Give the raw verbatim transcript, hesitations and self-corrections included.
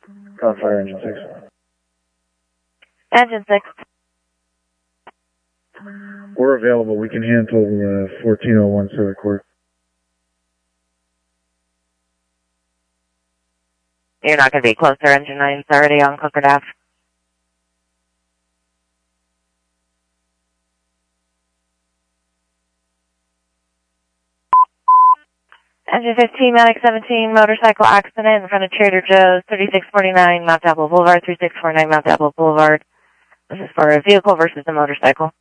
On fire engine six. Engine six. We're available. We can handle uh, fourteen oh one Civic Court. You're not going to be closer. Engine nine's already on Clifford Ave. Engine fifteen, Medic seventeen, motorcycle accident in front of Trader Joe's, thirty-six forty-nine Mount Diablo Boulevard, thirty-six forty-nine Mount Diablo Boulevard. This is for a vehicle versus a motorcycle.